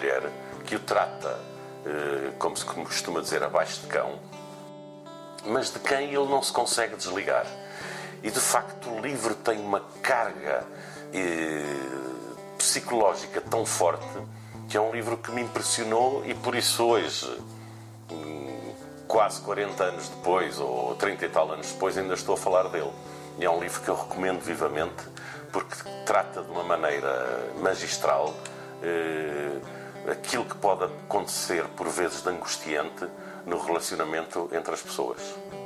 mulher, que o trata, como se costuma dizer, abaixo de cão, mas de quem ele não se consegue desligar. E de facto o livro tem uma carga psicológica tão forte que é um livro que me impressionou e por isso hoje, quase 40 anos depois, ou 30 e tal anos depois, ainda estou a falar dele. E é um livro que eu recomendo vivamente porque trata de uma maneira magistral aquilo que pode acontecer por vezes de angustiante no relacionamento entre as pessoas.